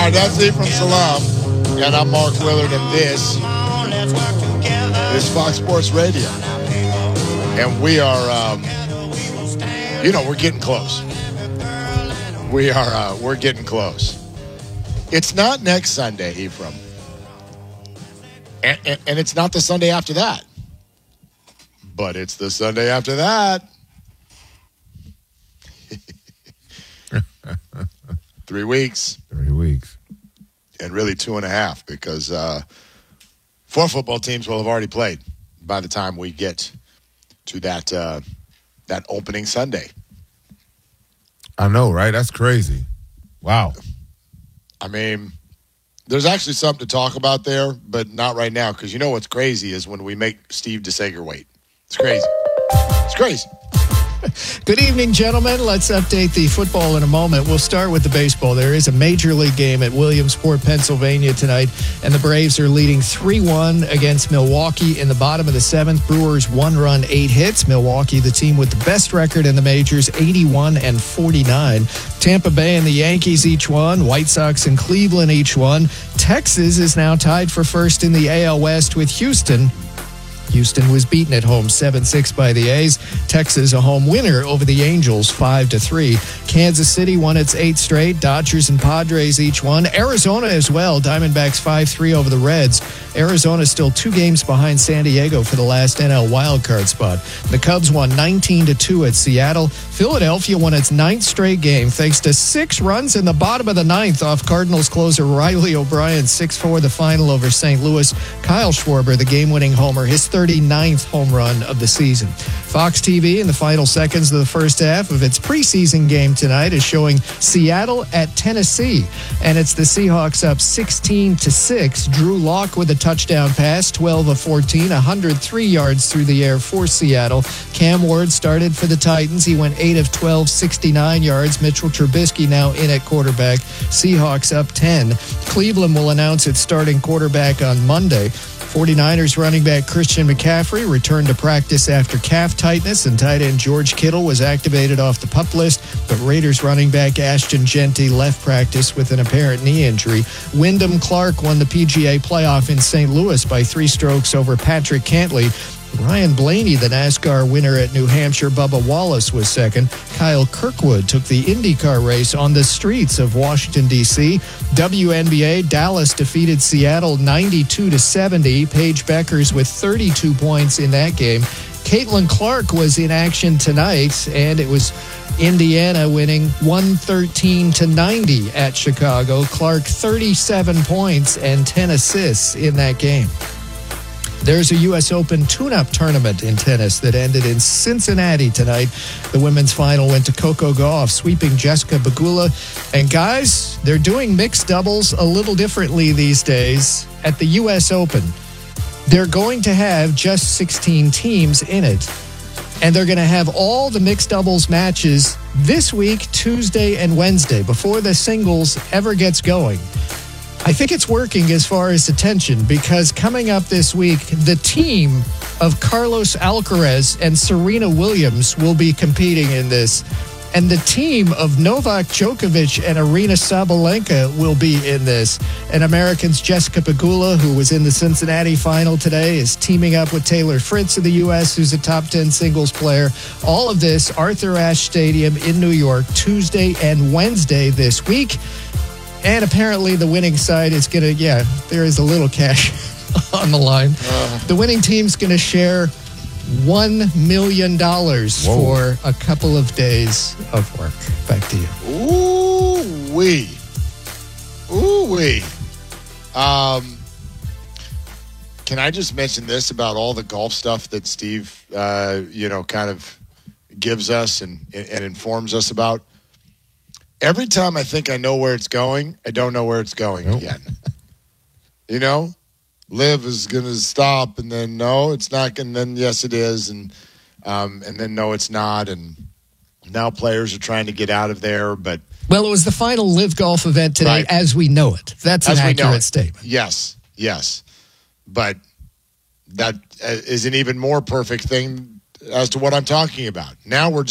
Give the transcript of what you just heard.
right, that's Ephraim Salam. And I'm Mark Willard, and this is Fox Sports Radio. And we are, we're getting close. We're getting close. It's not next Sunday, Ephraim. And it's not the Sunday after that. But it's the Sunday after that. 3 weeks. 3 weeks. And really 2.5 because 4 football teams will have already played by the time we get to that opening Sunday. I know, right? That's crazy. Wow. I mean, there's actually something to talk about there, but not right now because you know what's crazy is when we make Steve DeSager wait. It's crazy. It's crazy. Good evening, gentlemen. Let's update the football in a moment. We'll start with the baseball. There is a Major League game at Williamsport, Pennsylvania tonight, and the Braves are leading 3-1 against Milwaukee in the bottom of the 7th. Brewers 1 run, 8 hits. Milwaukee, the team with the best record in the majors, 81-49. Tampa Bay and the Yankees each won. White Sox and Cleveland each won. Texas is now tied for first in the AL West with Houston. Houston was beaten at home 7-6 by the A's. Texas a home winner over the Angels 5-3. Kansas City won its 8th straight. Dodgers and Padres each won. Arizona as well. Diamondbacks 5-3 over the Reds. Arizona still 2 games behind San Diego for the last NL wildcard spot. The Cubs won 19-2 at Seattle. Philadelphia won its 9th straight game thanks to 6 runs in the bottom of the 9th off Cardinals closer Riley O'Brien. 6-4 the final over St. Louis. Kyle Schwarber, the game-winning homer, his 39th home run of the season. Fox TV in the final seconds of the first half of its preseason game tonight is showing Seattle at Tennessee. And it's the Seahawks up 16-6. Drew Lock with a touchdown pass, 12 of 14, 103 yards through the air for Seattle. Cam Ward started for the Titans. He went 8 of 12, 69 yards. Mitchell Trubisky now in at quarterback. Seahawks up 10. Cleveland will announce its starting quarterback on Monday. 49ers running back Christian McCaffrey returned to practice after calf tightness, and tight end George Kittle was activated off the PUP list, but Raiders running back Ashton Jeanty left practice with an apparent knee injury. Wyndham Clark won the PGA playoff in St. Louis by 3 strokes over Patrick Cantley. Ryan Blaney, the NASCAR winner at New Hampshire. Bubba Wallace was second. Kyle Kirkwood took the IndyCar race on the streets of Washington, D.C. WNBA, Dallas defeated Seattle 92-70. Paige Beckers with 32 points in that game. Caitlin Clark was in action tonight, and it was Indiana winning 113-90 at Chicago. Clark 37 points and 10 assists in that game. There's a U.S. Open tune-up tournament in tennis that ended in Cincinnati tonight. The women's final went to Coco Gauff, sweeping Jessica Pegula. And guys, they're doing mixed doubles a little differently these days at the U.S. Open. They're going to have just 16 teams in it. And they're going to have all the mixed doubles matches this week, Tuesday and Wednesday, before the singles ever gets going. I think it's working as far as attention because coming up this week, the team of Carlos Alcaraz and Serena Williams will be competing in this. And the team of Novak Djokovic and Aryna Sabalenka will be in this. And Americans Jessica Pegula, who was in the Cincinnati final today, is teaming up with Taylor Fritz of the U.S., who's a top 10 singles player. All of this, Arthur Ashe Stadium in New York, Tuesday and Wednesday this week. And apparently the winning side is going to, there is a little cash on the line. The winning team's going to share $1 million for a couple of days of work. Back to you. Ooh-wee. Ooh-wee. Can I just mention this about all the golf stuff that Steve, kind of gives us and informs us about? Every time I think I know where it's going, I don't know where it's going again. Liv is going to stop, and then no, it's not, and then yes, it is, and then no, it's not, and now players are trying to get out of there, but... Well, it was the final Live Golf event today, right, as we know it. That's an accurate statement. Yes. But that is an even more perfect thing as to what I'm talking about. Now we're